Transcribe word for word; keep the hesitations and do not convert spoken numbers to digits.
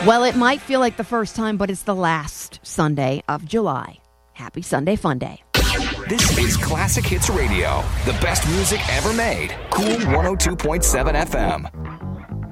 Well, it might feel like the first time, but it's the last Sunday of July. Happy Sunday Fun Day. This is Classic Hits Radio, the best music ever made. Cool one oh two point seven F M.